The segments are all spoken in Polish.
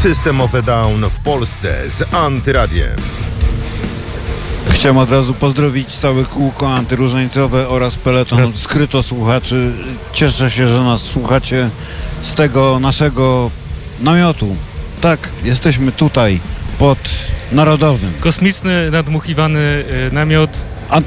System of a Down w Polsce z Antyradiem. Chciałem od razu pozdrowić całe kółko antyróżańcowe oraz peleton skryto słuchaczy. Cieszę się, że nas słuchacie z tego naszego namiotu. Tak, jesteśmy tutaj pod Narodowym. Kosmiczny, nadmuchiwany namiot.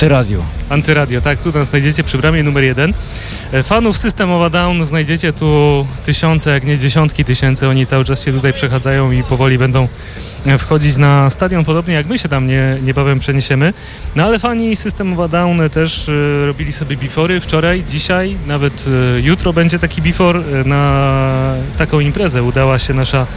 Antyradio, tak, tu nas znajdziecie przy bramie numer 1. Fanów System of a Down znajdziecie tu tysiące, jak nie dziesiątki tysięcy. Oni cały czas się tutaj przechadzają i powoli będą wchodzić na stadion, podobnie jak my się tam niebawem przeniesiemy. No ale fani System of a Down też robili sobie bifory wczoraj, dzisiaj, nawet jutro będzie taki bifor. Na taką imprezę udała się nasza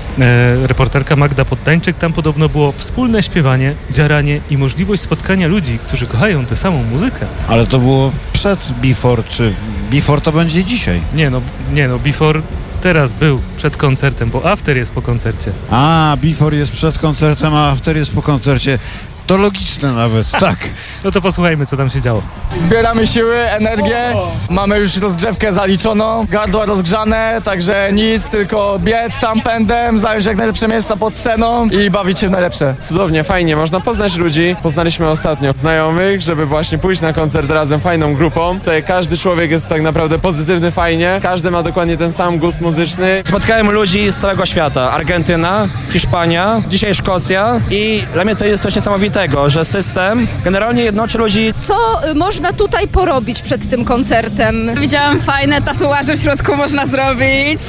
reporterka Magda Poddańczyk. Tam podobno było wspólne śpiewanie, dziaranie i możliwość spotkania ludzi, którzy kochają tę samą muzykę. Ale to było przed before, czy before to będzie dzisiaj? Nie no, before teraz był przed koncertem, bo after jest po koncercie. A, before jest przed koncertem, a after jest po koncercie. To logiczne nawet, tak. No to posłuchajmy, co tam się działo. Zbieramy siły, energię, mamy już rozgrzewkę zaliczoną, gardła rozgrzane, także nic, tylko biec tam pędem, zająć jak najlepsze miejsca pod sceną i bawić się w najlepsze. Cudownie, fajnie, można poznać ludzi. Poznaliśmy ostatnio znajomych, żeby właśnie pójść na koncert razem fajną grupą. Tutaj każdy człowiek jest tak naprawdę pozytywny, fajnie, każdy ma dokładnie ten sam gust muzyczny. Spotkałem ludzi z całego świata, Argentyna, Hiszpania, dzisiaj Szkocja i dla mnie to jest coś niesamowitego, że system generalnie jednoczy ludzi. Co można tutaj porobić przed tym koncertem? Widziałam fajne tatuaże w środku można zrobić.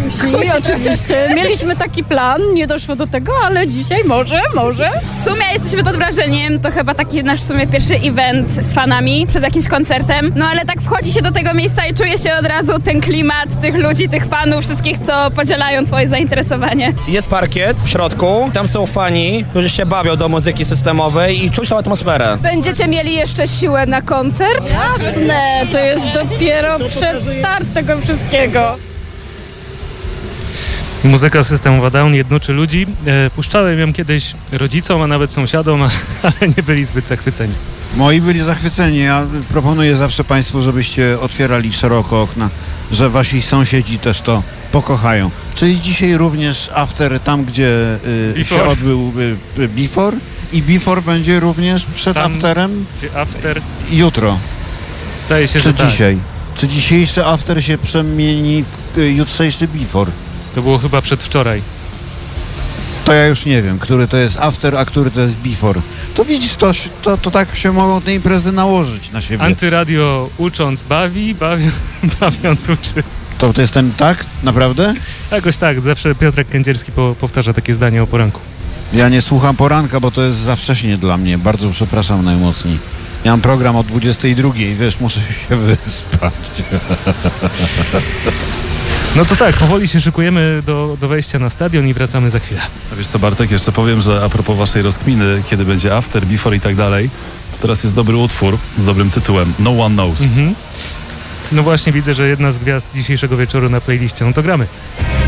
Oczywiście. Mieliśmy taki plan, nie doszło do tego, ale dzisiaj może. W sumie jesteśmy pod wrażeniem, to chyba taki nasz w sumie pierwszy event z fanami przed jakimś koncertem. No ale tak wchodzi się do tego miejsca i czuje się od razu ten klimat tych ludzi, tych fanów, wszystkich, co podzielają twoje zainteresowanie. Jest parkiet w środku, tam są fani, którzy się bawią do muzyki systemowej i czuć tą atmosferę. Będziecie mieli jeszcze siłę na koncert? Jasne, to jest dopiero przedstart tego wszystkiego. Muzyka System of a Down jednoczy ludzi. Puszczałem ją kiedyś rodzicom, a nawet sąsiadom, ale nie byli zbyt zachwyceni. Moi byli zachwyceni. Ja proponuję zawsze Państwu, żebyście otwierali szeroko okna, że wasi sąsiedzi też to pokochają. Czyli dzisiaj również after, tam gdzie się odbył before, i before będzie również przed tam, afterem? Gdzie after? Jutro. Staje się, czy że dzisiaj? Tak. Czy dzisiejszy after się przemieni w jutrzejszy before? To było chyba przedwczoraj. To ja już nie wiem, który to jest after, a który to jest before. To widzisz, to tak się mogą te imprezy nałożyć na siebie. Antyradio ucząc bawiąc uczy. To jest ten tak? Naprawdę? Jakoś tak, zawsze Piotrek Kędzierski powtarza takie zdanie o poranku. Ja nie słucham poranka, bo to jest za wcześnie dla mnie. Bardzo przepraszam najmocniej. Ja mam program o 22:00, wiesz, muszę się wyspać. No to tak, powoli się szykujemy do wejścia na stadion i wracamy za chwilę. A wiesz co, Bartek, jeszcze powiem, że a propos waszej rozkminy, kiedy będzie after, before i tak dalej, to teraz jest dobry utwór z dobrym tytułem No One Knows. No właśnie, widzę, że jedna z gwiazd dzisiejszego wieczoru na playliście, no to gramy.